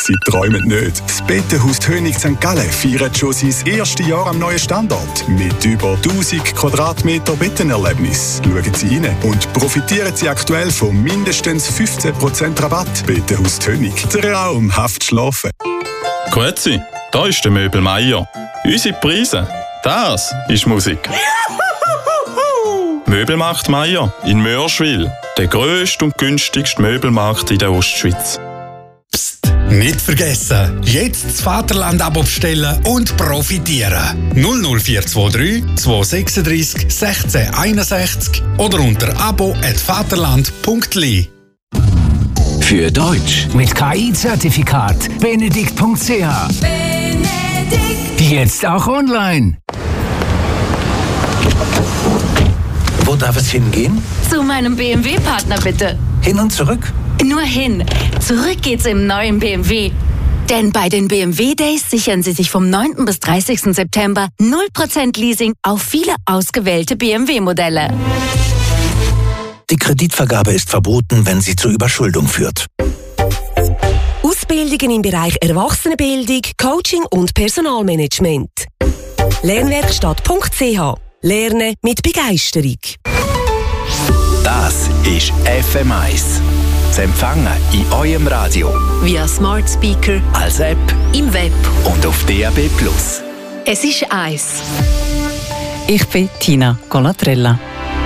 Sie träumen nicht. Das Bettenhaus Hönig St. Gallen feiert schon sein erstes Jahr am neuen Standort. Mit über 1000 Quadratmeter Bettenerlebnis. Schauen Sie rein und profitieren Sie aktuell von mindestens 15% Rabatt. Bettenhaus Hönig. Traumhaft schlafen. Grüezi, da ist der Möbel Meier. Unsere Preise, das ist Musik. Möbelmarkt Meier in Mörschwil. Der grösste und günstigste Möbelmarkt in der Ostschweiz. Psst, nicht vergessen, jetzt das Vaterland-Abo bestellen und profitieren. 00423 236 1661 oder unter abo@vaterland.li. Für Deutsch mit KI-Zertifikat benedikt.ch. Jetzt auch online. Wo darf es hingehen? Zu meinem BMW-Partner bitte. Hin und zurück? Nur hin. Zurück geht's im neuen BMW. Denn bei den BMW Days sichern Sie sich vom 9. bis 30. September 0% Leasing auf viele ausgewählte BMW-Modelle. Die Kreditvergabe ist verboten, wenn sie zur Überschuldung führt. Ausbildungen im Bereich Erwachsenenbildung, Coaching und Personalmanagement. Lernwerkstatt.ch. Lernen mit Begeisterung. Das ist FM1. Zu empfangen in eurem Radio. Via Smart Speaker, Als App im Web und auf DAB+. Es ist 1. Ich bin Tina Colatrella.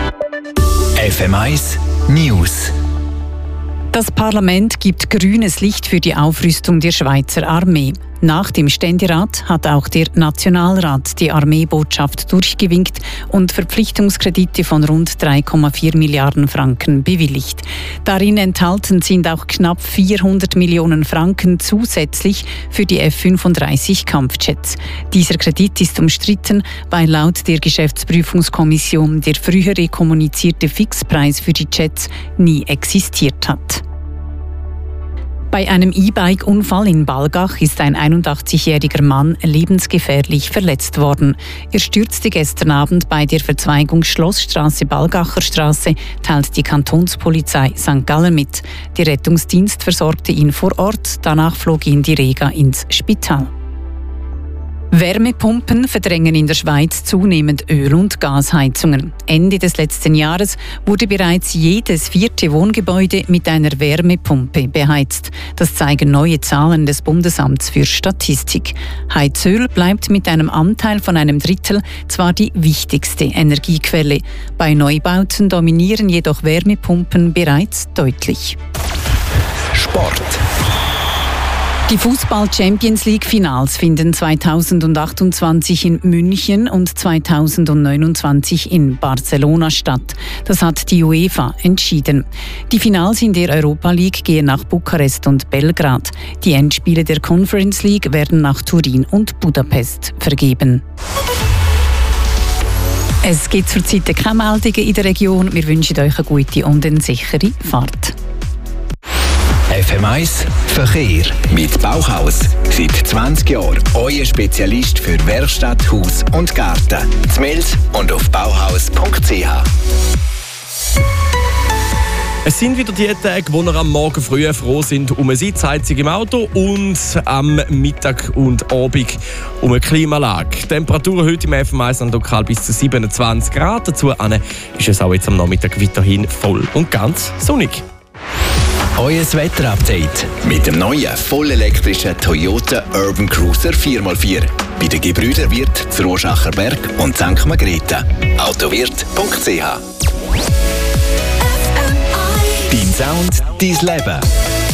FM1 News. Das Parlament gibt grünes Licht für die Aufrüstung der Schweizer Armee. Nach dem Ständerat hat auch der Nationalrat die Armeebotschaft durchgewinkt und Verpflichtungskredite von rund 3,4 Milliarden Franken bewilligt. Darin enthalten sind auch knapp 400 Millionen Franken zusätzlich für die F-35 Kampfjets. Dieser Kredit ist umstritten, weil laut der Geschäftsprüfungskommission der frühere kommunizierte Fixpreis für die Jets nie existiert hat. Bei einem E-Bike-Unfall in Balgach ist ein 81-jähriger Mann lebensgefährlich verletzt worden. Er stürzte gestern Abend bei der Verzweigung Schlossstraße-Balgacher Straße, teilt die Kantonspolizei St. Gallen mit. Der Rettungsdienst versorgte ihn vor Ort, danach flog ihn die Rega ins Spital. Wärmepumpen verdrängen in der Schweiz zunehmend Öl- und Gasheizungen. Ende des letzten Jahres wurde bereits jedes 4. Wohngebäude mit einer Wärmepumpe beheizt. Das zeigen neue Zahlen des Bundesamts für Statistik. Heizöl bleibt mit einem Anteil von einem Drittel zwar die wichtigste Energiequelle. Bei Neubauten dominieren jedoch Wärmepumpen bereits deutlich. Sport. Die Fußball-Champions-League-Finals finden 2028 in München und 2029 in Barcelona statt. Das hat die UEFA entschieden. Die Finals in der Europa League gehen nach Bukarest und Belgrad. Die Endspiele der Conference League werden nach Turin und Budapest vergeben. Es gibt zurzeit keine Meldungen in der Region. Wir wünschen euch eine gute und eine sichere Fahrt. FM1 Verkehr mit Bauhaus. Seit 20 Jahren euer Spezialist für Werkstatt, Haus und Garten. Z'Mels und auf bauhaus.ch. Es sind wieder die Tage, wo wir am Morgen früh froh sind um eine Sitzheizung im Auto und am Mittag und Abend um eine Klimaanlage. Die Temperaturen heute im FM1 lokal bis zu 27 Grad. Dazu ist es auch jetzt am Nachmittag weiterhin voll und ganz sonnig. Euer Wetterupdate mit dem neuen vollelektrischen Toyota Urban Cruiser 4x4. Bei den Gebrüder Wirth, zu Rorschacher Berg und St. Margrethe. Autowirt.ch. Dein Sound, dein Leben.